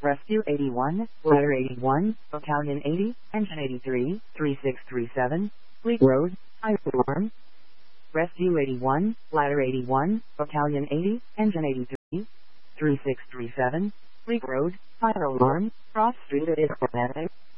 Rescue 81, Ladder 81, Battalion 80, Engine 83, 3637, Fleet Road, Fire Alarm. Rescue 81, Ladder 81, Battalion 80, Engine 83, 3637, Fleet Road, Fire Alarm, Cross Street is automatic.